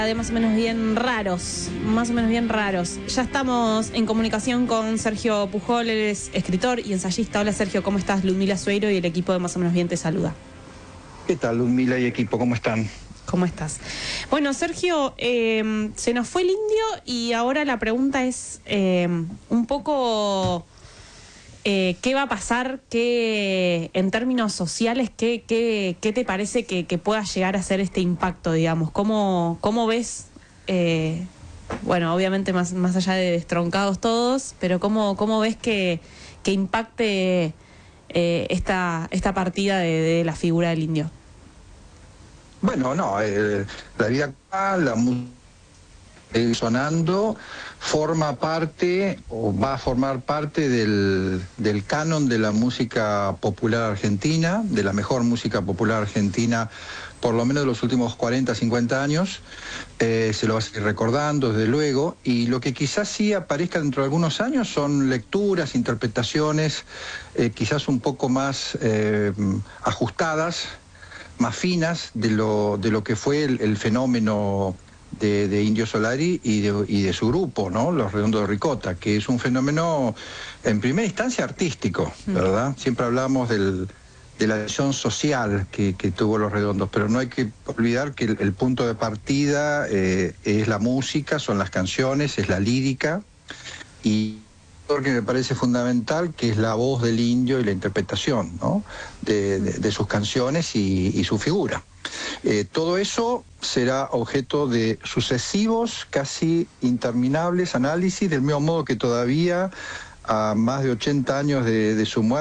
De más o menos bien raros, Ya estamos en comunicación con Sergio Pujol, él es escritor y ensayista. Hola Sergio, ¿cómo estás? Ludmila Sueiro y el equipo de Más o menos bien te saluda. ¿Qué tal, Ludmila y equipo? ¿Cómo están? ¿Cómo estás? Bueno, Sergio, se nos fue el indio y ahora la pregunta es un poco ¿qué va a pasar? En términos sociales, ¿qué te parece que pueda llegar a ser este impacto, digamos? ¿Cómo ves, bueno, obviamente más allá de destroncados todos, pero cómo ves que impacte esta partida de la figura del indio? Bueno, no, la vida actual, la música sonando, forma parte o va a formar parte del canon de la música popular argentina, de la mejor música popular argentina, por lo menos de los últimos 40, 50 años. Se lo va a seguir recordando, desde luego, y lo que quizás sí aparezca dentro de algunos años son lecturas, interpretaciones, quizás un poco más ajustadas, más finas de lo que fue el fenómeno de Indio Solari y de su grupo, ¿no? Los Redondos de Ricota, que es un fenómeno en primera instancia artístico, ¿verdad? Siempre hablamos de la visión social que tuvo Los Redondos, pero no hay que olvidar que el punto de partida es la música, son las canciones, es la lírica, y que me parece fundamental, que es la voz del indio y la interpretación, ¿no? de sus canciones y su figura. Todo eso será objeto de sucesivos, casi interminables análisis, del mismo modo que todavía, a más de 80 años de su muerte,